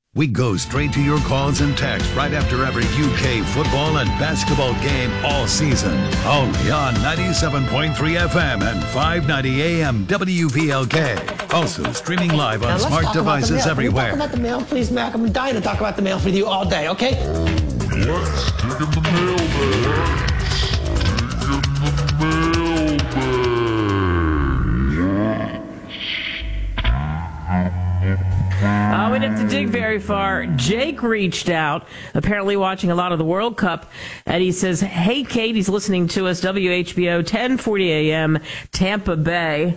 We go straight to your calls and texts right after every UK football and basketball game all season. Only on 97.3 FM and 590 AM WVLK. Also streaming live on smart devices everywhere. Can we talk about the mail, please, Mac? I'm dying to talk about the mail with you all day, okay? Let's stick in the mailbag. We didn't have to dig very far. Jake reached out, apparently watching a lot of the World Cup, and he says, hey, Kate, he's listening to us, WHBO, 1040 AM, Tampa Bay.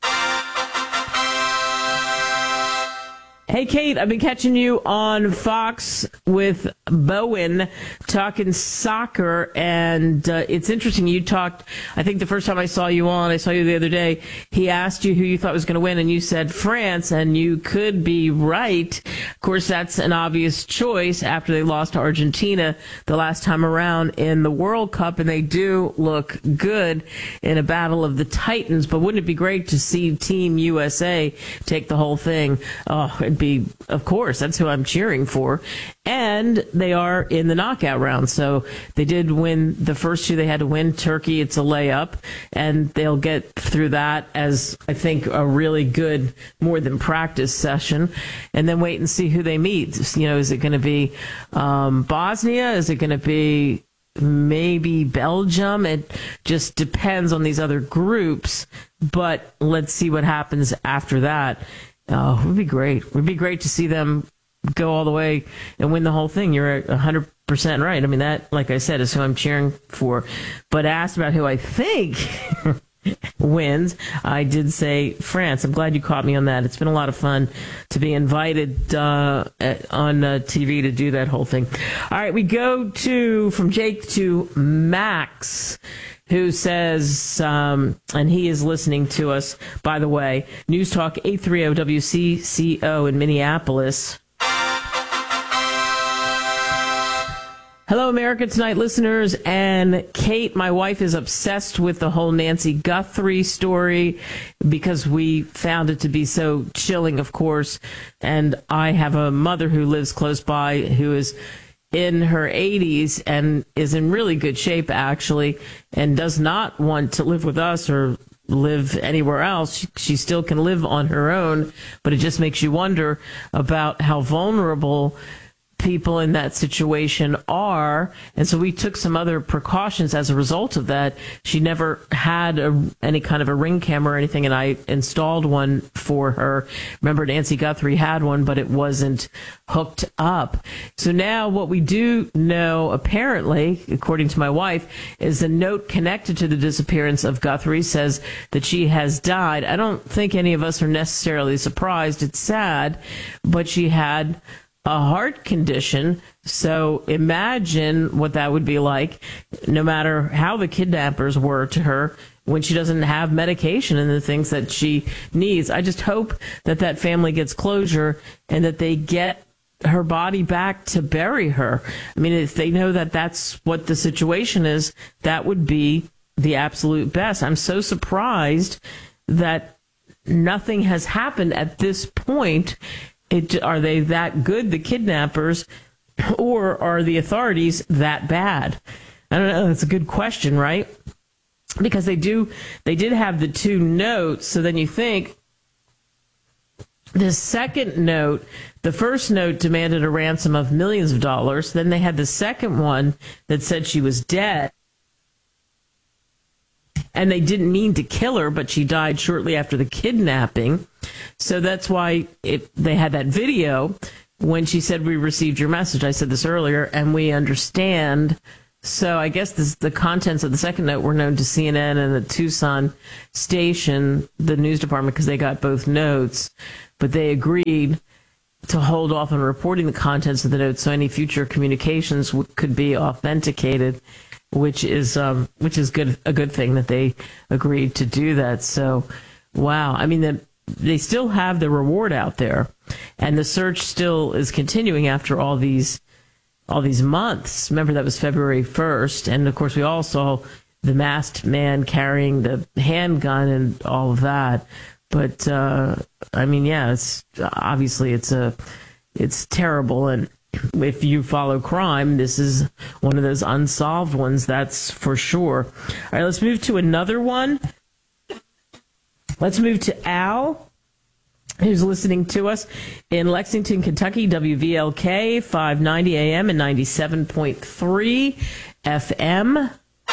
Hey, Kate, I've been catching you on Fox with Bowen talking soccer, and it's interesting. You talked, I think the first time I saw you the other day, he asked you who you thought was going to win, and you said France, and you could be right. Of course, that's an obvious choice after they lost to Argentina the last time around in the World Cup, and they do look good in a battle of the Titans, but wouldn't it be great to see Team USA take the whole thing? Oh, it'd be, of course, that's who I'm cheering for. And they are in the knockout round. So they did win the first two they had to win. Turkey, it's a layup. And they'll get through that as, I think, a really good, more than practice session. And then wait and see who they meet. You know, is it going to be Bosnia? Is it going to be maybe Belgium? It just depends on these other groups. But let's see what happens after that. Oh, it would be great. It would be great to see them go all the way and win the whole thing. You're 100% right. I mean, that, like I said, is who I'm cheering for. But asked about who I think wins, I did say France. I'm glad you caught me on that. It's been a lot of fun to be invited on TV to do that whole thing. All right, we go from Jake to Max, who says, and he is listening to us, by the way, News Talk 830 WCCO in Minneapolis. Hello, America Tonight listeners. And Kate, my wife, is obsessed with the whole Nancy Guthrie story because we found it to be so chilling, of course. And I have a mother who lives close by who is in her 80s and is in really good shape, actually, and does not want to live with us or live anywhere else. She still can live on her own, but it just makes you wonder about how vulnerable people in that situation are. And so we took some other precautions as a result of that. She never had any kind of a Ring camera or anything, and I installed one for her. Remember, Nancy Guthrie had one, but it wasn't hooked up. So now what we do know, apparently, according to my wife, is a note connected to the disappearance of Guthrie says that she has died. I don't think any of us are necessarily surprised. It's sad, but she had a heart condition. So imagine what that would be like, no matter how the kidnappers were to her, when she doesn't have medication and the things that she needs. I just hope that that family gets closure and that they get her body back to bury her. I mean, if they know that that's what the situation is, that would be the absolute best. I'm so surprised that nothing has happened at this point. Are they that good, the kidnappers, or are the authorities that bad? I don't know. That's a good question, right? Because they did have the two notes. So then you think the second note, the first note demanded a ransom of millions of dollars. Then they had the second one that said she was dead. And they didn't mean to kill her, but she died shortly after the kidnapping. So that's why they had that video when she said, "We received your message." I said this earlier, and we understand. So I guess the contents of the second note were known to CNN and the Tucson station, the news department, because they got both notes. But they agreed to hold off on reporting the contents of the notes so any future communications could be authenticated, which is good, a good thing that they agreed to do that. So, wow. I mean, they still have the reward out there, and the search still is continuing after all these months. Remember, that was February 1st, and of course we all saw the masked man carrying the handgun and all of that. But I mean, yeah, it's it's terrible. And if you follow crime, this is one of those unsolved ones, that's for sure. All right, let's move to another one. Let's move to Al, who's listening to us in Lexington, Kentucky, WVLK, 590 AM and 97.3 FM.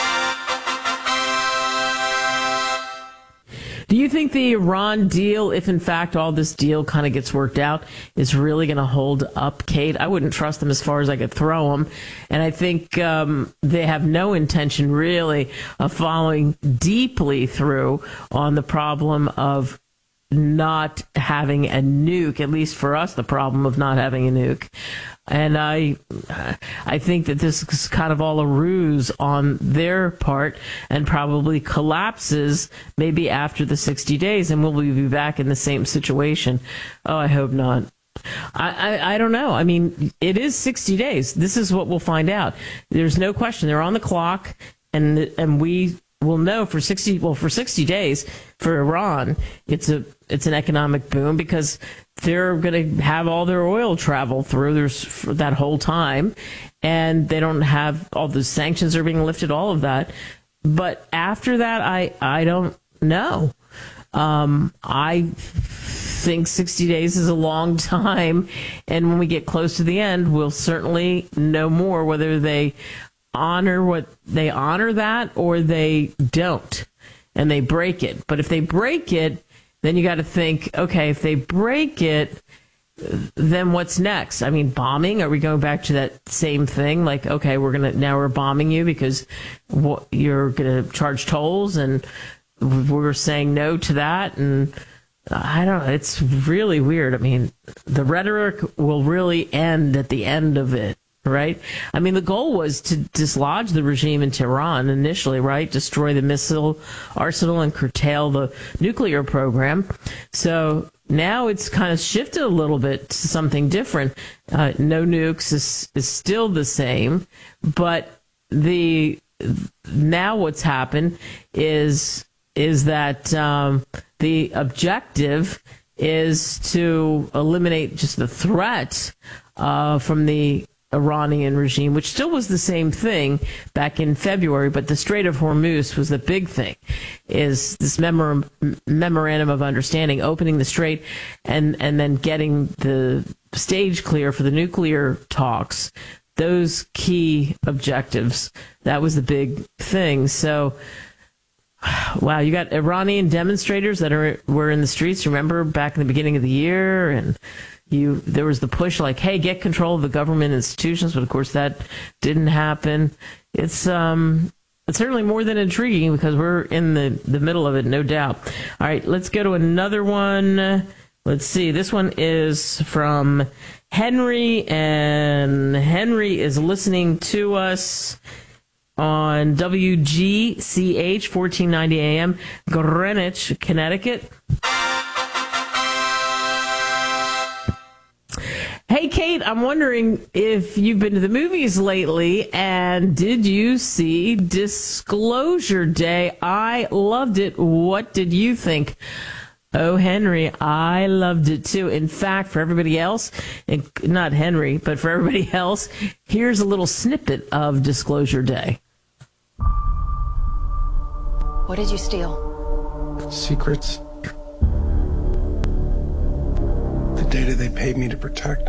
Do you think the Iran deal, if in fact all this deal kind of gets worked out, is really going to hold up, Kate? I wouldn't trust them as far as I could throw them. And I think they have no intention really of following deeply through on the problem of not having a nuke, at least for us, the problem of not having a nuke. And I think that this is kind of all a ruse on their part and probably collapses maybe after the 60 days, and we'll be back in the same situation. Oh, I hope not. I don't know. I mean, it is 60 days. This is what we'll find out. There's no question. They're on the clock, and we will know for 60 days for Iran, it's an economic boom because they're going to have all their oil travel through for that whole time, and they don't have all the sanctions are being lifted, all of that. But after that, I don't know. I think 60 days is a long time, and when we get close to the end, we'll certainly know more whether they honor that or they don't, and they break it. But if they break it, then you got to think, okay, if they break it, then what's next? I mean, bombing? Are we going back to that same thing? Like, okay, we're bombing you because you're going to charge tolls, and we're saying no to that. And I don't know. It's really weird. I mean, the rhetoric will really end at the end of it. Right? I mean, the goal was to dislodge the regime in Tehran initially, right? Destroy the missile arsenal and curtail the nuclear program. So now it's kind of shifted a little bit to something different. No nukes is still the same, but now what's happened is that the objective is to eliminate just the threat from the Iranian regime, which still was the same thing back in February, but the Strait of Hormuz was the big thing, is this memorandum of understanding, opening the strait and then getting the stage clear for the nuclear talks. Those key objectives, that was the big thing. So, wow, you got Iranian demonstrators that were in the streets, remember, back in the beginning of the year, and there was the push like, hey, get control of the government institutions, but of course that didn't happen. It's certainly more than intriguing because we're in the middle of it, no doubt. All right, let's go to another one. Let's see. This one is from Henry, and Henry is listening to us on WGCH 1490 AM, Greenwich, Connecticut. Hey, Kate, I'm wondering if you've been to the movies lately, and did you see Disclosure Day? I loved it. What did you think? Oh, Henry, I loved it too. In fact, for everybody else, not Henry, but for everybody else, here's a little snippet of Disclosure Day. What did you steal? Secrets. The data they paid me to protect.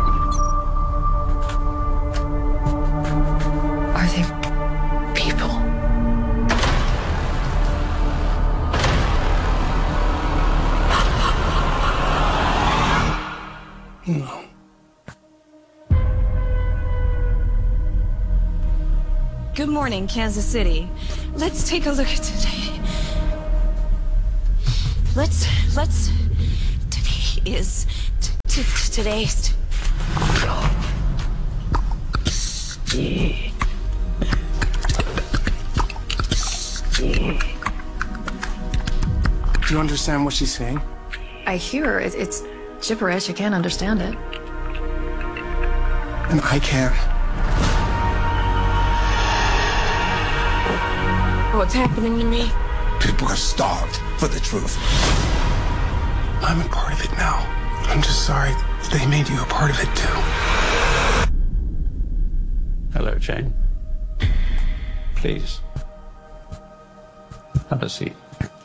Are they people? No. Good morning, Kansas City. Let's take a look at today. Today's. Do you understand what she's saying? I hear it's gibberish. I can't understand it. And I can. What's happening to me? People are starved for the truth. I'm a part of it now. I'm just sorry They made you a part of it too. Hello, Jane. Please. Have a seat.